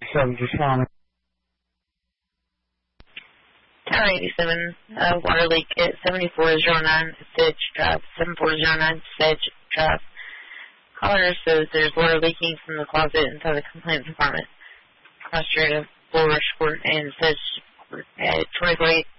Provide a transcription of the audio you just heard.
7 Town 87, water leak at 7409 Sedge Drive, 7409 Sedge Drive. Caller says there's water leaking from the closet inside the complaint department. Cross street of Bulrush Court and Sedge Court at 24